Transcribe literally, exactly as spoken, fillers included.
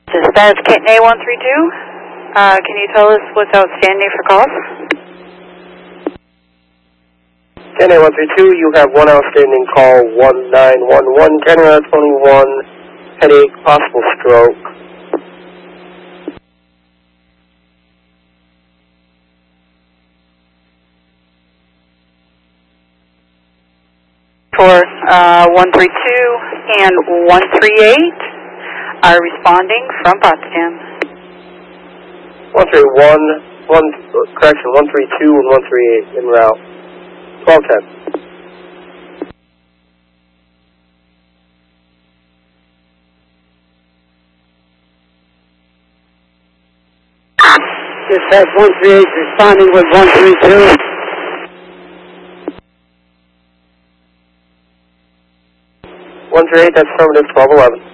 Dispatch Kitten A one three two. Uh, can you tell us what's outstanding for calls? Kitten A one three two, you have one outstanding call, one nine one one, Canada twenty-one, headache, possible stroke. For uh, one three two and one three eight are responding from Potsdam. one three one, one, correction, one three two and one three eight en route. twelve ten. Dispatch one three eight responding with one three two. one three eight, that's affirmative, twelve eleven.